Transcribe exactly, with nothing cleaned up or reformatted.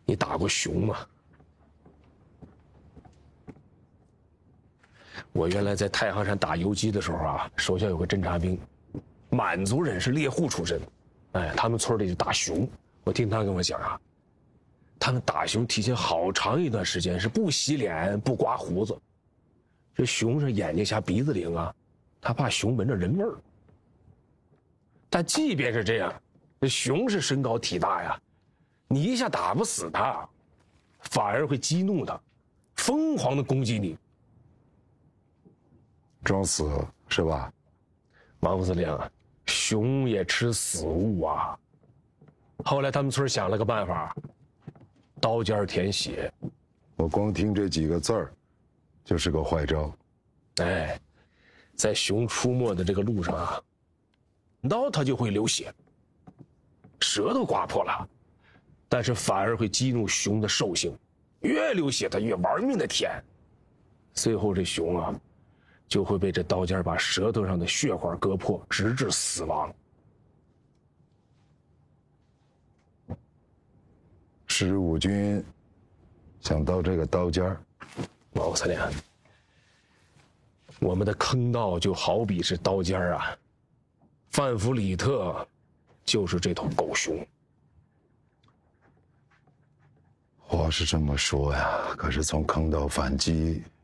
你打过熊吗？我原来在太行山打游击的时候啊，手下有个侦察兵，满族人是猎户出身，哎，他们村里就打熊。我听他跟我讲啊，他们打熊提前好长一段时间是不洗脸不刮胡子，这熊是眼睛瞎鼻子灵啊，他怕熊闻着人味儿。但即便是这样，这熊是身高体大呀，你一下打不死它，反而会激怒它，疯狂的攻击你。 装死是吧？ 王副司令，熊也吃死物啊。后来他们村想了个办法，刀尖舔血。 我光听这几个字儿，就是个坏招。 哎，在熊出没的这个路上啊，刀它就会流血，舌头刮破了，但是反而会激怒熊的兽性，越流血它越玩命的舔，最后这熊啊，就会被这刀尖把舌头上的血管割破，直至死亡。 十五军想到这个刀尖儿， 王司令，我们的坑道就好比是刀尖啊，范弗里特就是这头狗熊。 话是这么说呀，可是从坑道反击